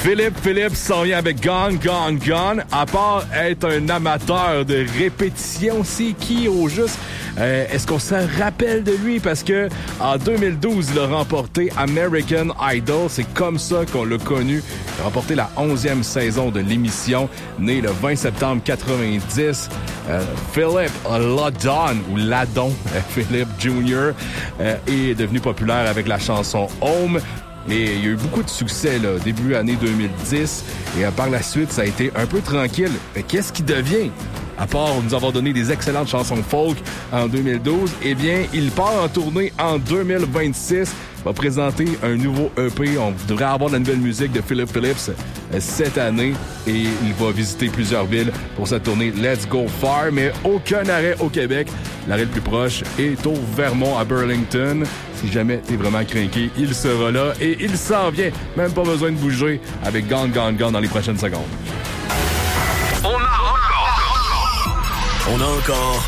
Philippe s'en vient avec Gone, Gone, Gone. À part être un amateur de répétition, c'est qui au juste? Est-ce qu'on se rappelle de lui? Parce que en 2012, il a remporté American Idol. C'est comme ça qu'on l'a connu. Il a remporté la 11e saison de l'émission, né le 20 septembre 90. Philip Ladon, ou Ladon, Philip Jr., est devenu populaire avec la chanson Home. Et il y a eu beaucoup de succès là, début année 2010. Et par la suite, ça a été un peu tranquille. Mais qu'est-ce qui devient? À part nous avoir donné des excellentes chansons folk en 2012, eh bien, il part en tournée en 2026. Va présenter un nouveau EP. On devrait avoir de la nouvelle musique de Philip Phillips cette année. Et il va visiter plusieurs villes pour sa tournée Let's Go Far. Mais aucun arrêt au Québec. L'arrêt le plus proche est au Vermont à Burlington. Si jamais t'es vraiment craqué, il sera là. Et il s'en vient. Même pas besoin de bouger avec Gone, Gone, Gone dans les prochaines secondes. On a encore